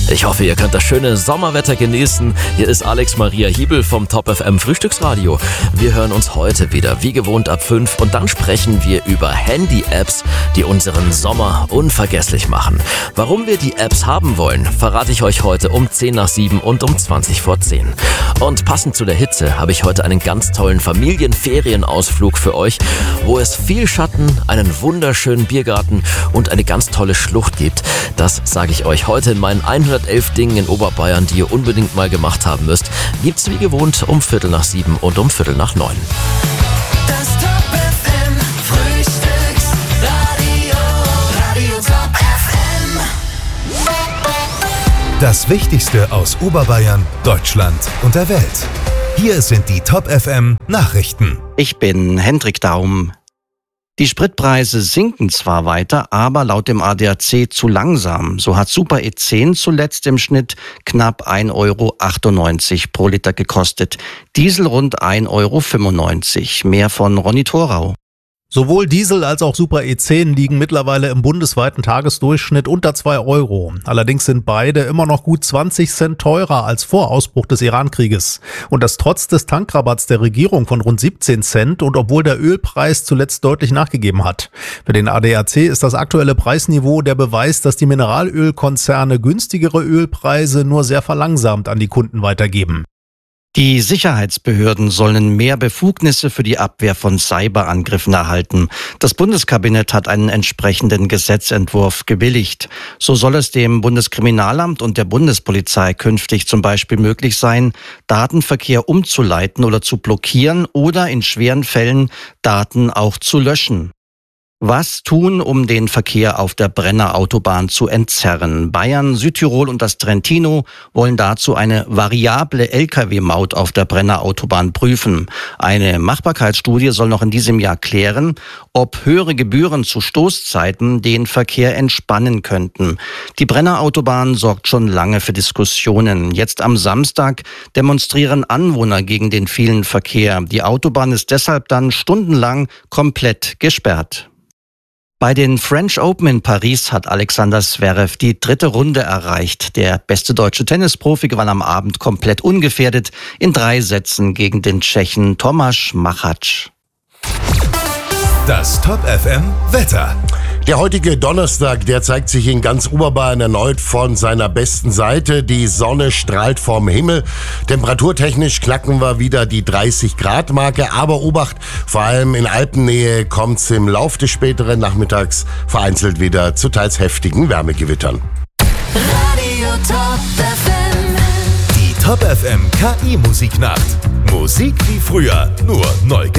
Ich hoffe, ihr könnt das schöne Sommerwetter genießen. Hier ist Alex Maria Hiebel vom Top FM Frühstücksradio. Wir hören uns heute wieder, wie gewohnt, ab 5 und dann sprechen wir über Handy-Apps, die unseren Sommer unvergesslich machen. Warum wir die Apps haben wollen, verrate ich euch heute um 10 nach 7 und um 20 vor 10. Und passend zu der Hitze habe ich heute einen ganz tollen Familienferienausflug für euch, wo es viel Schatten, einen wunderschönen Biergarten und eine ganz tolle Schlucht gibt. Das sage ich euch heute in meinen 111 Dingen in Oberbayern, die ihr unbedingt mal gemacht haben müsst. Gibt's wie gewohnt um 7:15 und um 8:45. Das Top FM Frühstücksradio, Radio Top FM. Das Wichtigste aus Oberbayern, Deutschland und der Welt. Hier sind die Top FM Nachrichten. Ich bin Hendrik Daum. Die Spritpreise sinken zwar weiter, aber laut dem ADAC zu langsam. So hat Super E10 zuletzt im Schnitt knapp 1,98 € pro Liter gekostet. Diesel rund 1,95 €. Mehr von Ronny Thorau. Sowohl Diesel als auch Super E10 liegen mittlerweile im bundesweiten Tagesdurchschnitt unter 2 €. Allerdings sind beide immer noch gut 20 Cent teurer als vor Ausbruch des Iran-Krieges. Und das trotz des Tankrabatts der Regierung von rund 17 Cent und obwohl der Ölpreis zuletzt deutlich nachgegeben hat. Für den ADAC ist das aktuelle Preisniveau der Beweis, dass die Mineralölkonzerne günstigere Ölpreise nur sehr verlangsamt an die Kunden weitergeben. Die Sicherheitsbehörden sollen mehr Befugnisse für die Abwehr von Cyberangriffen erhalten. Das Bundeskabinett hat einen entsprechenden Gesetzentwurf gebilligt. So soll es dem Bundeskriminalamt und der Bundespolizei künftig zum Beispiel möglich sein, Datenverkehr umzuleiten oder zu blockieren oder in schweren Fällen Daten auch zu löschen. Was tun, um den Verkehr auf der Brenner Autobahn zu entzerren? Bayern, Südtirol und das Trentino wollen dazu eine variable Lkw-Maut auf der Brenner Autobahn prüfen. Eine Machbarkeitsstudie soll noch in diesem Jahr klären, ob höhere Gebühren zu Stoßzeiten den Verkehr entspannen könnten. Die Brenner Autobahn sorgt schon lange für Diskussionen. Jetzt am Samstag demonstrieren Anwohner gegen den vielen Verkehr. Die Autobahn ist deshalb dann stundenlang komplett gesperrt. Bei den French Open in Paris hat Alexander Zverev die 3. Runde erreicht. Der beste deutsche Tennisprofi gewann am Abend komplett ungefährdet in 3 Sätzen gegen den Tschechen Tomáš Machač. Das Top FM Wetter. Der heutige Donnerstag, der zeigt sich in ganz Oberbayern erneut von seiner besten Seite. Die Sonne strahlt vom Himmel. Temperaturtechnisch knacken wir wieder die 30-Grad-Marke. Aber Obacht, vor allem in Alpennähe kommt es im Lauf des späteren Nachmittags vereinzelt wieder zu teils heftigen Wärmegewittern. Radio Top FM. Die Top FM KI Musiknacht. Musik wie früher, nur neu